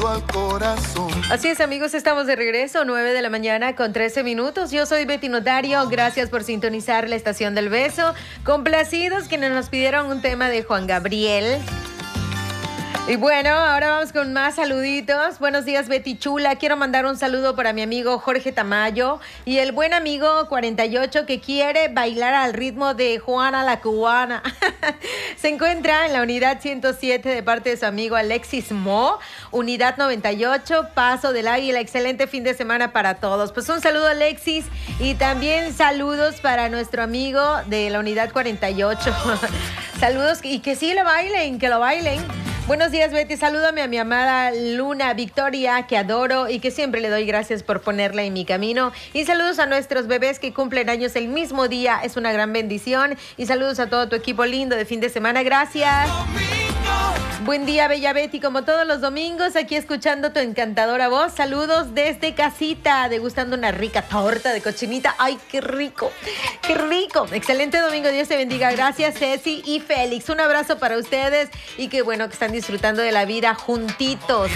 al corazón. Así es, amigos, estamos de regreso, 9 de la mañana con 13 minutos. Yo soy Betty Notario, gracias por sintonizar la Estación del Beso. Complacidos quienes nos pidieron un tema de Juan Gabriel. Y bueno, ahora vamos con más saluditos. Buenos días, Betty Chula. Quiero mandar un saludo para mi amigo Jorge Tamayo y el buen amigo 48 que quiere bailar al ritmo de Juana la Cubana. Se encuentra en la unidad 107 de parte de su amigo Alexis Mo, unidad 98, Paso del Águila. Excelente fin de semana para todos. Pues un saludo, Alexis, y también saludos para nuestro amigo de la unidad 48. Saludos y que sí lo bailen, que lo bailen. Buenos días, Betty. Salúdame a mi amada Luna Victoria, que adoro y que siempre le doy gracias por ponerla en mi camino. Y saludos a nuestros bebés que cumplen años el mismo día. Es una gran bendición. Y saludos a todo tu equipo lindo de fin de semana. Gracias. Buen día, bella Betty, como todos los domingos, aquí escuchando tu encantadora voz. Saludos desde casita, degustando una rica torta de cochinita. ¡Ay, qué rico! ¡Qué rico! Excelente domingo, Dios te bendiga. Gracias, Ceci y Félix. Un abrazo para ustedes y qué bueno que están disfrutando de la vida juntitos.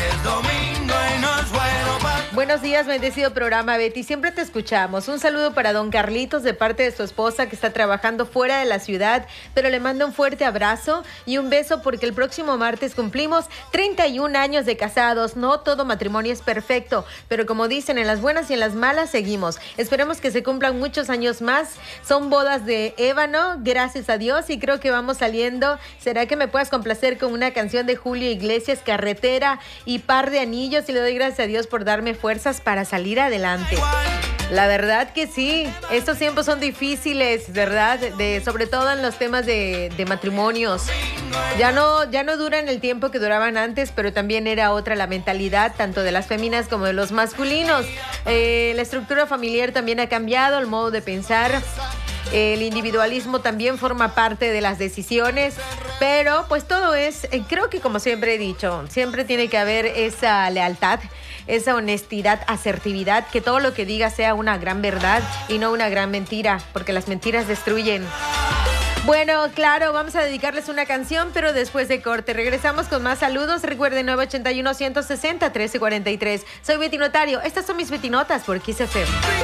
Buenos días, bendecido programa, Betty. Siempre te escuchamos. Un saludo para don Carlitos de parte de su esposa que está trabajando fuera de la ciudad, pero le mando un fuerte abrazo y un beso porque el próximo martes cumplimos 31 años de casados. No todo matrimonio es perfecto, pero como dicen, en las buenas y en las malas seguimos. Esperemos que se cumplan muchos años más. Son bodas de ébano, gracias a Dios, y creo que vamos saliendo. ¿Será que me puedas complacer con una canción de Julio Iglesias, Carretera y Par de Anillos? Y le doy gracias a Dios por darme fuerzas para salir adelante. La verdad que sí, estos tiempos son difíciles, ¿verdad? Sobre todo en los temas de matrimonios. Ya no duran el tiempo que duraban antes, pero también era otra la mentalidad, tanto de las féminas como de los masculinos. La estructura familiar también ha cambiado, el modo de pensar. El individualismo también forma parte de las decisiones, pero pues todo es, creo que como siempre he dicho, siempre tiene que haber esa lealtad, esa honestidad, asertividad, que todo lo que diga sea una gran verdad y no una gran mentira, porque las mentiras destruyen. Bueno, claro, vamos a dedicarles una canción, pero después de corte. Regresamos con más saludos. Recuerden, 981-160-1343. Soy Betty Notario. Estas son mis Betty Notas por Kiss FM.